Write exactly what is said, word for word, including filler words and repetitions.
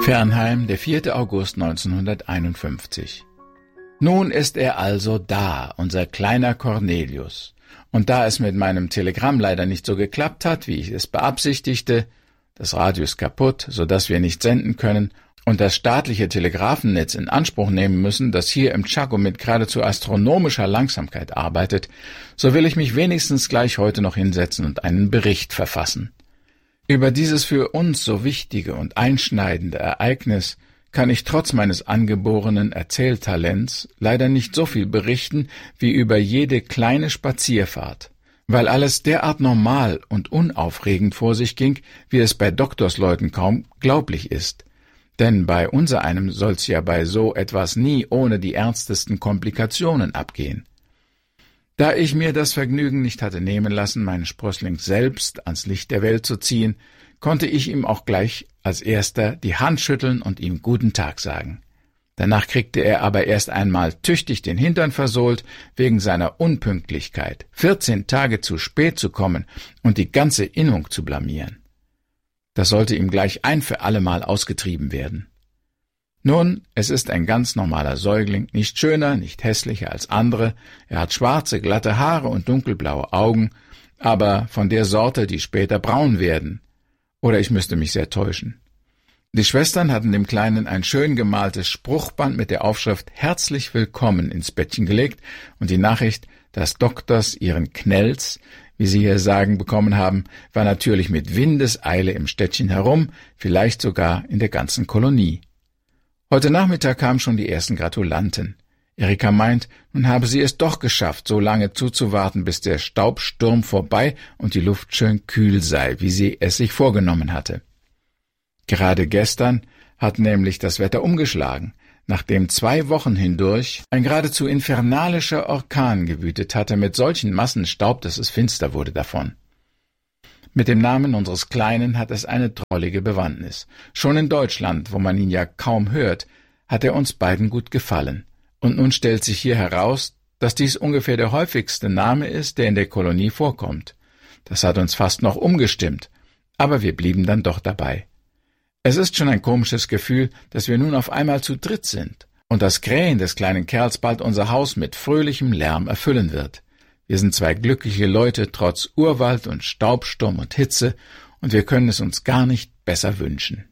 Fernheim, der vierte August neunzehnhunderteinundfünfzig. Nun ist er also da, unser kleiner Cornelius. Und da es mit meinem Telegramm leider nicht so geklappt hat, wie ich es beabsichtigte, das Radio ist kaputt, so dass wir nicht senden können, und das staatliche Telegrafennetz in Anspruch nehmen müssen, das hier im Chaco mit geradezu astronomischer Langsamkeit arbeitet, so will ich mich wenigstens gleich heute noch hinsetzen und einen Bericht verfassen. Über dieses für uns so wichtige und einschneidende Ereignis kann ich trotz meines angeborenen Erzähltalents leider nicht so viel berichten wie über jede kleine Spazierfahrt, weil alles derart normal und unaufregend vor sich ging, wie es bei Doktorsleuten kaum glaublich ist. Denn bei unsereinem soll's ja bei so etwas nie ohne die ernstesten Komplikationen abgehen. Da ich mir das Vergnügen nicht hatte nehmen lassen, meinen Sprössling selbst ans Licht der Welt zu ziehen, konnte ich ihm auch gleich als erster die Hand schütteln und ihm guten Tag sagen. Danach kriegte er aber erst einmal tüchtig den Hintern versohlt wegen seiner Unpünktlichkeit, vierzehn Tage zu spät zu kommen und die ganze Innung zu blamieren. Das sollte ihm gleich ein für allemal ausgetrieben werden. Nun, es ist ein ganz normaler Säugling, nicht schöner, nicht hässlicher als andere, er hat schwarze, glatte Haare und dunkelblaue Augen, aber von der Sorte, die später braun werden. Oder ich müsste mich sehr täuschen. Die Schwestern hatten dem Kleinen ein schön gemaltes Spruchband mit der Aufschrift »Herzlich willkommen« ins Bettchen gelegt und die Nachricht, dass Doktors ihren Knells, wie sie hier sagen, bekommen haben, war natürlich mit Windeseile im Städtchen herum, vielleicht sogar in der ganzen Kolonie. Heute Nachmittag kamen schon die ersten Gratulanten. Erika meint, nun habe sie es doch geschafft, so lange zuzuwarten, bis der Staubsturm vorbei und die Luft schön kühl sei, wie sie es sich vorgenommen hatte. Gerade gestern hat nämlich das Wetter umgeschlagen, nachdem zwei Wochen hindurch ein geradezu infernalischer Orkan gewütet hatte mit solchen Massen Staub, dass es finster wurde davon. Mit dem Namen unseres Kleinen hat es eine drollige Bewandtnis. Schon in Deutschland, wo man ihn ja kaum hört, hat er uns beiden gut gefallen. Und nun stellt sich hier heraus, dass dies ungefähr der häufigste Name ist, der in der Kolonie vorkommt. Das hat uns fast noch umgestimmt, aber wir blieben dann doch dabei. Es ist schon ein komisches Gefühl, dass wir nun auf einmal zu dritt sind und das Krähen des kleinen Kerls bald unser Haus mit fröhlichem Lärm erfüllen wird. Wir sind zwei glückliche Leute, trotz Urwald und Staubsturm und Hitze, und wir können es uns gar nicht besser wünschen.